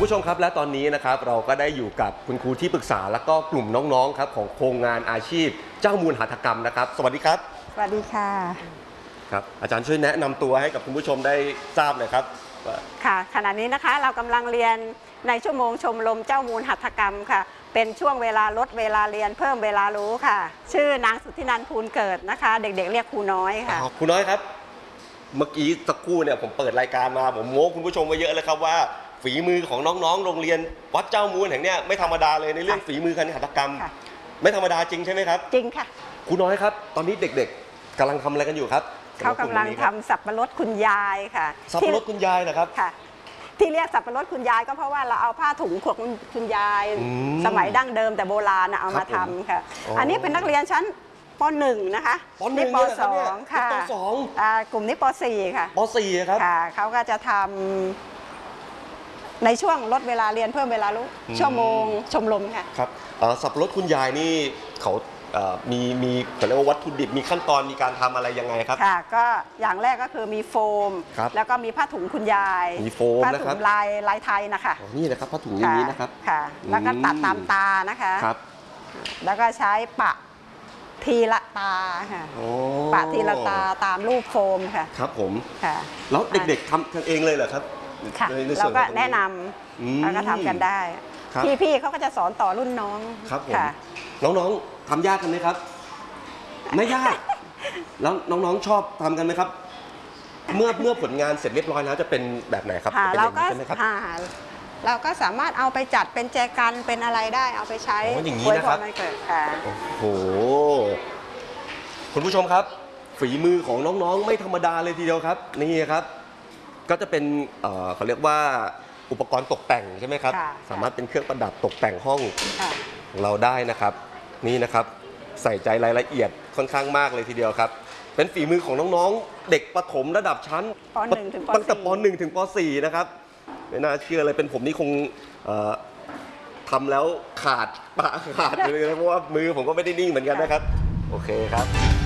ผู้ชมครับและตอนนี้นะครับเราก็ได้อยู่กับคุณครูที่ปรึกษาและก็กลุ่มน้องๆครับของโครงงานอาชีพเจ้ามูลหัตถกรรมนะครับสวัสดีครับสวัสดีค่ะครับอาจารย์ช่วยแนะนำตัวให้กับคุณผู้ชมได้ทราบหน่อยครับค่ะขณะนี้นะคะเรากำลังเรียนในชั่วโมงชมรมเจ้ามูลหัตถกรรมค่ะเป็นช่วงเวลาลดเวลาเรียนเพิ่มเวลารู้ค่ะชื่อนางสุทธินันท์ภูลเกิดนะคะเด็กๆเรียกครูน้อยค่ะครูน้อยครับเมื่อกี้สักครู่เนี่ยผมเปิดรายการมาผมโม้คุณผู้ชมไว้เยอะเลยครับว่าฝีมือของน้องๆโรงเรียนวัดเจ้ามูลแห่งเนี้ยไม่ธรรมดาเลยในเรื่องฝีมือการหัตถกรรมไม่ธรรมดาจริงใช่ไหมครับจริงค่ะครูน้อยครับตอนนี้เด็กๆกำลังทำอะไรกันอยู่ครับเขากำลังทำสับปะรดคุณยายค่ะสับปะรดคุณยายนะครับค่ะที่เรียกสับปะรดคุณยายก็เพราะว่าเราเอาผ้าถุงของคุณยายสมัยดั้งเดิมแต่โบราณเอามาทำค่ะอันนี้เป็นนักเรียนชั้นป .1 นะคะนี่ป .2 ค่ะกลุ่มนี้ป .4 ค่ะป .4 ครับเขาก็จะทำในช่วงลดเวลาเรียนเพิ่มเวลารู้ชั่วโมงชมรมค่ะครับสับปะรดคุณยายนี่เขามีเขาเรียกว่าวัตถุดิบมีขั้นตอนมีการทำอะไรยังไงครับค่ะก็อย่างแรกก็คือมีโฟมแล้วก็มีผ้าถุงคุณยายมีโฟมนะครับผ้าถุงลายไทยนะคะนี่นะครับผ้าถุงอย่างนี้นะครับค่ะแล้วก็ตัดตามตานะคะครับแล้วก็ใช้ปะทีละตาค่ะปะทีละตาตามรูปโฟมค่ะครับผมค่ะแล้วเด็กๆทำกันเองเลยเหรอครับค่ะเราก็แนะนำแล้วก็ทำกันได้พี่ๆเขาก็จะสอนต่อรุ่นน้องครับผมน้องๆทำยากกันไหมครับไม่ยากแล้วน้องๆชอบทำกันไหมครับเมื่อผลงานเสร็จเรียบร้อยแล้วจะเป็นแบบไหนครับเราก็เราก็สามารถเอาไปจัดเป็นแจกันเป็นอะไรได้เอาไปใช้อย่างนี้นะครับโอ้โหคุณผู้ชมครับฝีมือของน้องๆไม่ธรรมดาเลยทีเดียวครับนี่ครับก็จะเป็นเขาเรียกว่าอุปกรณ์ตกแต่งใช่ไหมครับสามารถเป็นเครื่องประดับตกแต่งห้องของเราได้นะครับนี่นะครับใส่ใจรายละเอียดค่อนข้างมากเลยทีเดียวครับเป็นฝีมือของน้องๆเด็กประถมระดับชั้นตั้งแต่ป .1 ถึงป .4 นะครับไม่น่าเชื่อเลยเป็นผมนี่คงทำแล้วขาดเลยนะเพราะว่ามือผมก็ไม่ได้นิ่งเหมือนกันนะครับโอเคครับ